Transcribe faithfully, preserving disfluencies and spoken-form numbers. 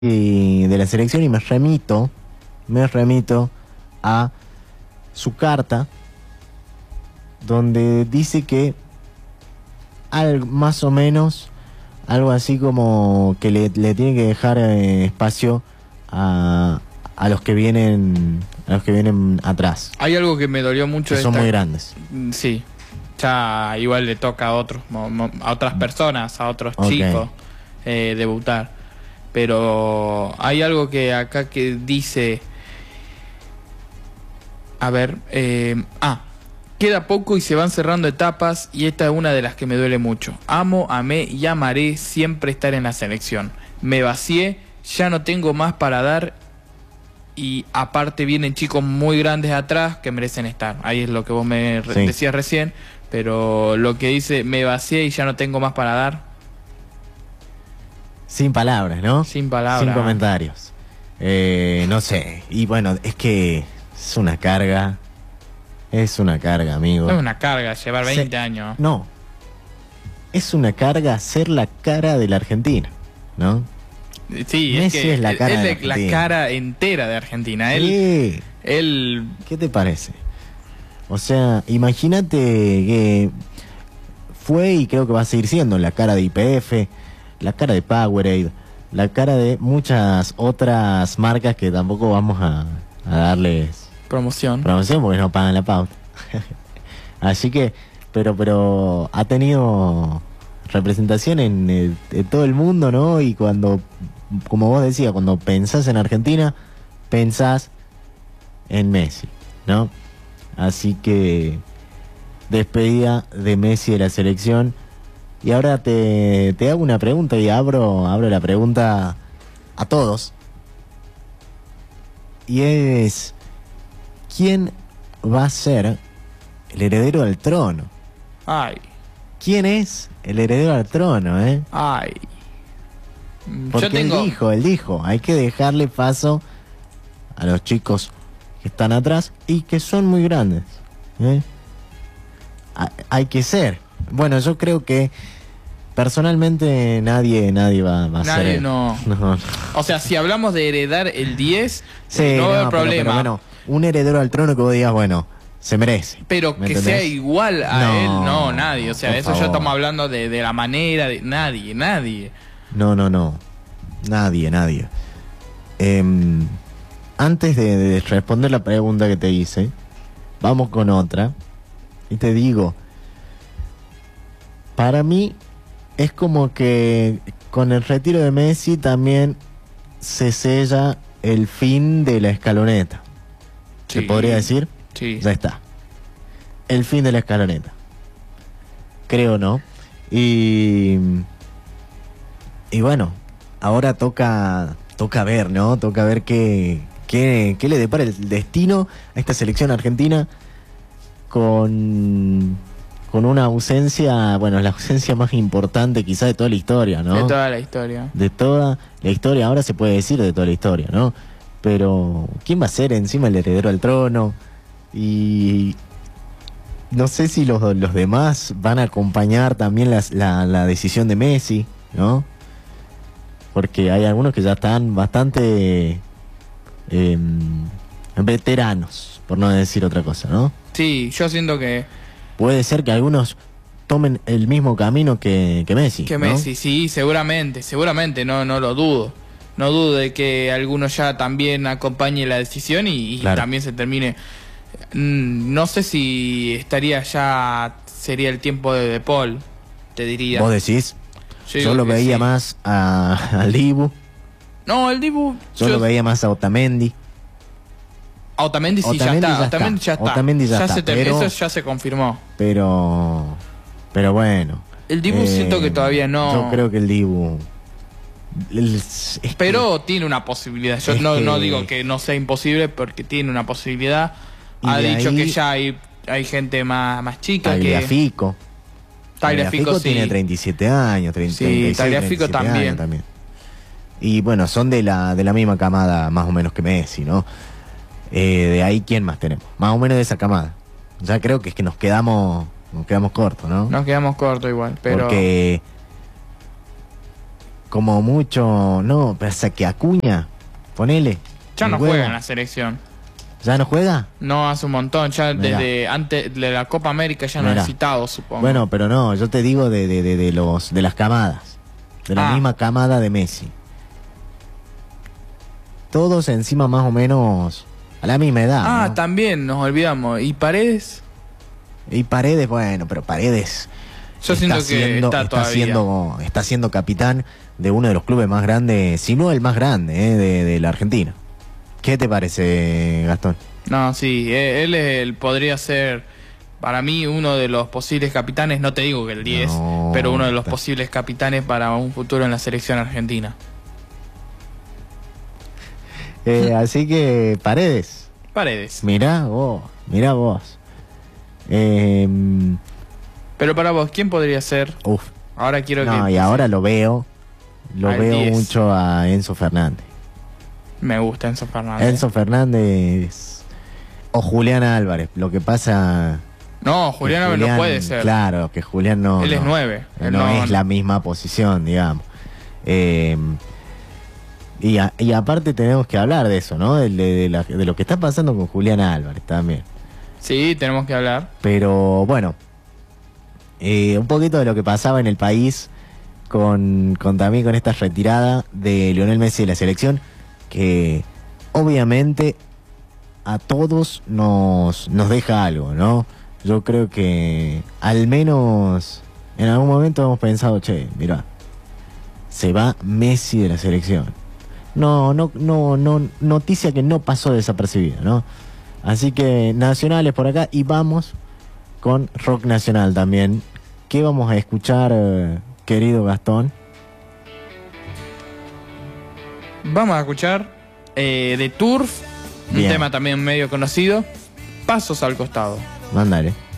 y de la selección y me remito, me remito a su carta donde dice que al, más o menos algo así como que le, le tiene que dejar eh, espacio a, a los que vienen a los que vienen atrás. Hay algo que me dolió mucho. Que de son esta... muy grandes. Sí, ya igual le toca a otros, a otras personas, a otros Okay. chicos eh, debutar. Pero hay algo que acá que dice, a ver, eh, ah, queda poco y se van cerrando etapas y esta es una de las que me duele mucho. Amo, amé y amaré siempre estar en la selección. Me vacié, ya no tengo más para dar y aparte vienen chicos muy grandes atrás que merecen estar. Ahí es lo que vos me re Sí. decías recién, pero lo que dice, me vacié y ya no tengo más para dar. Sin palabras, ¿no? Sin palabras. Sin comentarios. Eh, no sé. Y bueno, es que es una carga. Es una carga, amigo. No es una carga llevar veinte Se... años. No. Es una carga ser la cara de la Argentina, ¿no? Sí, Messi es que es la cara él de es la Argentina. cara entera de Argentina. Él, Sí. él... ¿Qué te parece? O sea, imagínate que fue y creo que va a seguir siendo la cara de Y P F, la cara de Powerade, la cara de muchas otras marcas que tampoco vamos a, a darles promoción. promoción porque no pagan la pauta. Así que, pero pero ha tenido representación en, en, en todo el mundo, ¿no? Y cuando, como vos decías, cuando pensás en Argentina, pensás en Messi, ¿no? Así que despedida de Messi de la selección. Y ahora te, te hago una pregunta y abro, abro la pregunta a todos. Y es, ¿quién va a ser el heredero al trono? Ay, ¿Quién es el heredero al trono, eh? ay. Porque Yo tengo... él dijo, él dijo, hay que dejarle paso a los chicos que están atrás y que son muy grandes, ¿eh? Ha- hay que ser. Bueno, yo creo que personalmente nadie nadie va, va a ser Nadie él. no. No, no. O sea, si hablamos de heredar el diez, Sí, no no, veo pero- problema. pero bueno, un heredero al trono que vos digas, bueno, se merece. Pero ¿Me que entendés? sea igual a No, él, no, nadie. O sea, por eso ya favor. estamos hablando de, de la manera de nadie, nadie. No, no, no. Nadie, nadie. Em, antes de, de responder la pregunta que te hice, vamos con otra. Y te digo, para mí es como que con el retiro de Messi también se sella el fin de la escaloneta. ¿Se Sí. podría decir? Sí. Ya está. El fin de la escaloneta. Creo, ¿no? Y... Y bueno, ahora toca toca ver, ¿no? Toca ver qué, qué, qué le depara el destino a esta selección argentina con, con una ausencia, bueno, la ausencia más importante quizá de toda la historia, ¿no? De toda la historia. De toda la historia, ahora se puede decir de toda la historia, ¿no? Pero, ¿quién va a ser encima el heredero al trono? Y no sé si los, los demás van a acompañar también las, la, la decisión de Messi, ¿no? Porque hay algunos que ya están bastante eh, veteranos, por no decir otra cosa, ¿no? Sí, yo siento que, Puede ser que algunos tomen el mismo camino que, que Messi, que ¿no? Messi, sí, seguramente, seguramente, no, no lo dudo. No dudo de que alguno ya también acompañe la decisión y, y Claro. también se termine. Mm, No sé si estaría ya, sería el tiempo de De Paul, te diría. Vos decís, Yo yo digo lo que veía sí. más a, al Dibu, No, el Dibu. yo, lo veía más a Otamendi. A Otamendi sí, Otamendi ya ya está. está. Otamendi ya está. Otamendi ya está, se ter- pero- Eso ya se confirmó. Pero, pero bueno. El Dibu siento que todavía no. Yo creo que el Dibu... el- es que- Pero tiene una posibilidad. Yo Es no, que- no digo que no sea imposible porque tiene una posibilidad. Y Ha de dicho ahí- que ya hay, hay gente más, más chica que... Tagliafico. Tagliafico sí. tiene treinta y siete años, treinta, Sí, treinta y seis, Tagliafico treinta y siete años también. Y bueno, son de la, de la misma camada más o menos que Messi, ¿no? Eh, de ahí, ¿quién más tenemos? Más o menos de esa camada. Ya creo que es que nos quedamos, nos quedamos cortos, ¿no? Nos quedamos cortos igual, pero... Porque como mucho, no, pasa que Acuña, ponele. Ya el no huevo. juega en la selección. ¿Ya no juega? No, hace un montón. Ya Mirá. desde antes de la Copa América ya no Mirá. ha citado, supongo. Bueno, pero no, yo te digo de, de, de, de los de las camadas, de la Ah. misma camada de Messi. Todos encima más o menos a la misma edad. Ah, ¿no? también nos olvidamos. ¿Y Paredes? Y Paredes, bueno, pero Paredes Yo siento que siendo, está está todavía. siendo está siendo capitán de uno de los clubes más grandes, si no el más grande, eh, de, de la Argentina. ¿Qué te parece, Gastón? No, sí, eh, él, él podría ser, para mí, uno de los posibles capitanes, no te digo que el diez, No, pero uno de los está- posibles capitanes para un futuro en la selección argentina. Eh, así que Paredes, Paredes. mirá vos, mirá vos. Eh, Pero para vos, ¿quién podría ser? uf, Ahora quiero no, que... y ahora lo veo, lo Al veo diez. mucho a Enzo Fernández. Me gusta Enzo Fernández. Enzo Fernández o Julián Álvarez. Lo que pasa... No, que Julián Álvarez no puede ser. Claro, que Julián no... Él es no, nueve. Él No, no- es la misma posición, digamos. Eh, y, a- y aparte tenemos que hablar de eso, ¿no? De, de- de la- de lo que está pasando con Julián Álvarez también. Sí, tenemos que hablar. Pero bueno, eh, un poquito de lo que pasaba en el país con, con también con esta retirada de Lionel Messi de la selección, que obviamente a todos nos, nos deja algo, ¿no? Yo creo que al menos en algún momento hemos pensado, che, mira, se va Messi de la selección. No, no, no, no, noticia que no pasó desapercibida, ¿no? Así que nacionales por acá y vamos con rock nacional también. ¿Qué vamos a escuchar, eh, querido Gastón? Vamos a escuchar eh, de Turf, un Bien. tema también medio conocido, Pasos al costado. Mándale.